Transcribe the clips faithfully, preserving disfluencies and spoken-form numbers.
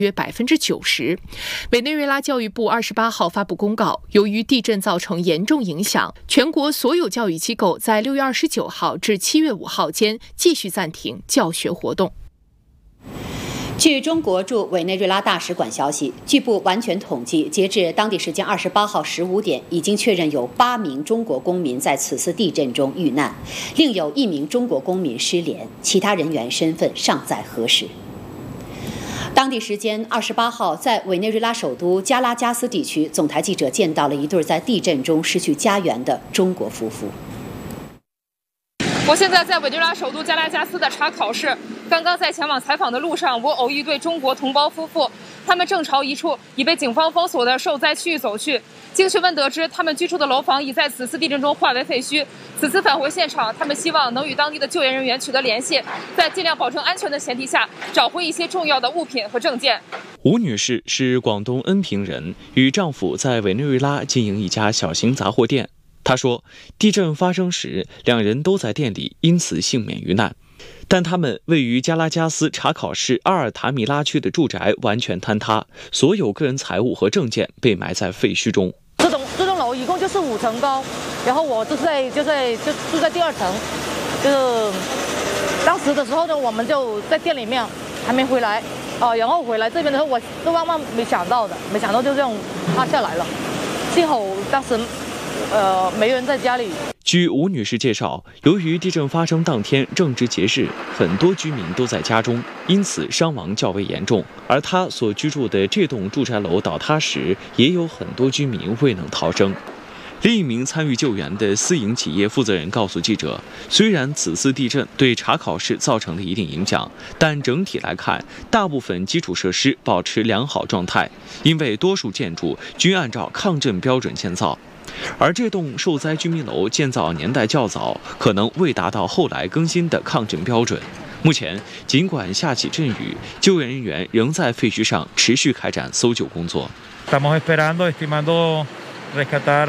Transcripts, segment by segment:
约百分之九十。委内瑞拉教育部二十八号发布公告，由于地震造成严重影响，全国所有教育机构在六月二十九号至七月五号间继续暂停教学活动。 据中国驻委内瑞拉大使馆消息，据不完全统计，截至当地时间二十八号十五点，已经确认有八名中国公民在此次地震中遇难，另有一名中国公民失联，其他人员身份尚在核实。当地时间二十八号，在委内瑞拉首都加拉加斯地区，总台记者见到了一对在地震中失去家园的中国夫妇。 我现在在委内瑞拉首都加拉加斯的查考市，刚刚在前往采访的路上，我偶遇一对中国同胞夫妇，他们正朝一处已被警方封锁的受灾区域走去。经询问得知，他们居住的楼房已在此次地震中化为废墟。此次返回现场，他们希望能与当地的救援人员取得联系，在尽量保证安全的前提下，找回一些重要的物品和证件。 吴女士是广东恩平人，与丈夫在委内瑞拉经营一家小型杂货店。她说，地震发生时，两人都在店里，因此幸免于难。但他们位于加拉加斯查考市阿尔塔米拉区的住宅完全坍塌，所有个人财物和证件被埋在废墟中。 这栋这栋楼一共就是五层高，然后我就是在就在就住在第二层，就是当时的时候呢，我们就在店里面还没回来哦，然后回来这边的时候，我是万万没想到的，没想到就这样塌下来了，幸好当时。呃，没人在家里。 据吴女士介绍，由于地震发生当天正值节日，很多居民都在家中，因此伤亡较为严重。而她所居住的这栋住宅楼倒塌时，也有很多居民未能逃生。另一名参与救援的私营企业负责人告诉记者，虽然此次地震对查考市造成了一定影响，但整体来看，大部分基础设施保持良好状态，因为多数建筑均按照抗震标准建造。而这栋受灾居民楼建造年代较早，可能未达到后来更新的抗震标准。目前，尽管下起阵雨，救援人员仍在废墟上持续开展搜救工作。 Estamos esperando, estimando rescatar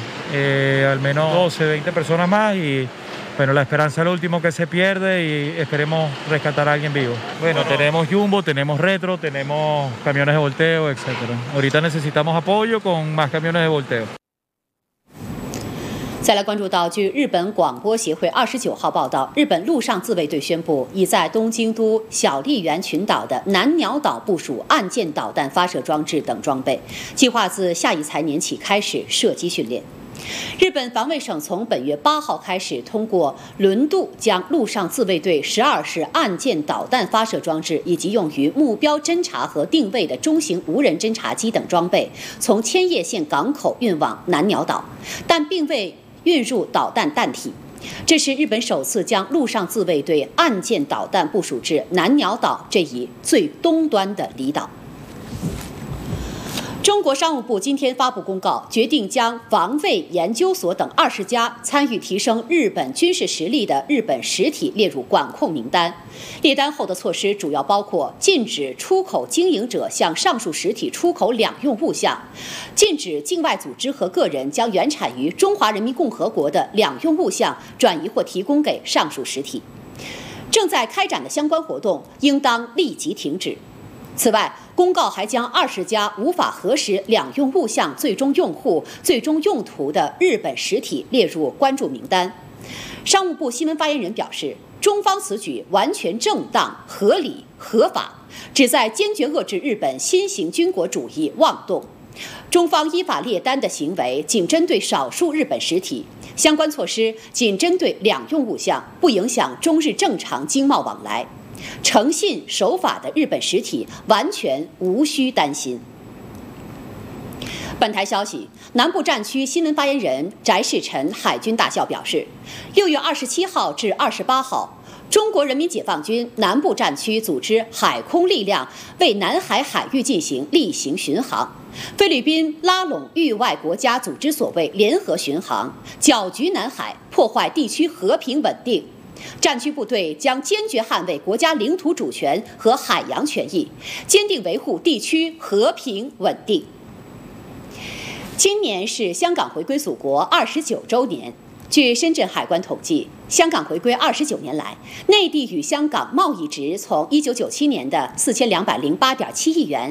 eh, al menos doce, veinte personas más y bueno, la esperanza es lo último que se pierde y esperemos rescatar a alguien vivo. Bueno, tenemos jumbo, tenemos retro, tenemos camiones de volteo, etcétera. Ahorita necesitamos apoyo con más camiones de volteo。 再来关注到，据日本广播协会二十九号报道，日本陆上自卫队宣布，已在东京都小笠原群岛的南鸟岛部署岸舰导弹发射装置等装备，计划自下一财年起开始射击训练。日本防卫省从本月八号开始，通过轮渡将陆上自卫队十二式岸舰导弹发射装置以及用于目标侦察和定位的中型无人侦察机等装备，从千叶县港口运往南鸟岛，但并未运入导弹弹体。这是日本首次将陆上自卫队岸舰导弹部署至南鸟岛这一最东端的离岛。中国商务部今天发布公告，决定将防卫研究所等二十家参与提升日本军事实力的日本实体列入管控名单。列单后的措施主要包括禁止出口经营者向上述实体出口两用物项，禁止境外组织和个人将原产于中华人民共和国的两用物项转移或提供给上述实体。正在开展的相关活动应当立即停止。此外，公告还将二十家无法核实两用物项最终用户、最终用途的日本实体列入关注名单。商务部新闻发言人表示，中方此举完全正当、合理、合法，旨在坚决遏制日本新型军国主义妄动。中方依法列单的行为仅针对少数日本实体，相关措施仅针对两用物项，不影响中日正常经贸往来。诚信守法的日本实体完全无需担心。本台消息，南部战区新闻发言人翟世臣海军大校表示，六月二十七号至二十八号，中国人民解放军南部战区组织海空力量为南海海域进行例行巡航，菲律宾拉拢域外国家组织所谓联合巡航，搅局南海，破坏地区和平稳定。战区部队将坚决捍卫国家领土主权和海洋权益，坚定维护地区和平稳定。今年是香港回归祖国二十九周年。据深圳海关统计，香港回归二十九年来，内地与香港贸易值从一九九七年的四千两百零八点七亿元